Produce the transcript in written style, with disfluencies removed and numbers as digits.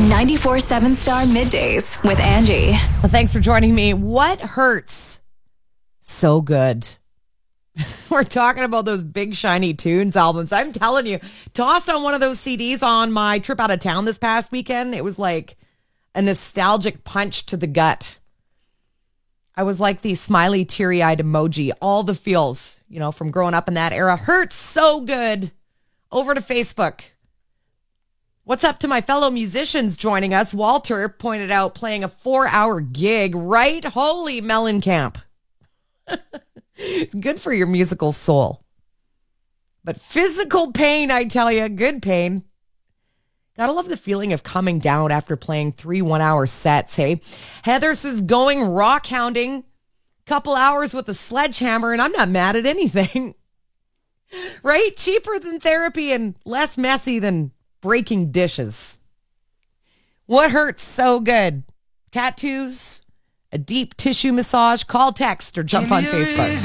94.7 Star Middays with Angie. Thanks for joining me. What hurts so good? We're talking about those Big Shiny Tunes albums. I'm telling you, tossed on one of those CDs on my trip out of town this past weekend. It was like a nostalgic punch to the gut. I was like the smiley, teary-eyed emoji. All the feels, from growing up in that era. Hurts so good. Over to Facebook. What's up to my fellow musicians joining us? Walter pointed out playing a 4-hour gig, right? Holy Mellencamp. Good for your musical soul. But physical pain, I tell you, good pain. Gotta love the feeling of coming down after playing 3 one-hour sets, hey? Heather says going rock hounding, couple hours with a sledgehammer, and I'm not mad at anything. Right? Cheaper than therapy and less messy than breaking dishes. What hurts so good? Tattoos, a deep tissue massage, call, text, or jump on Facebook.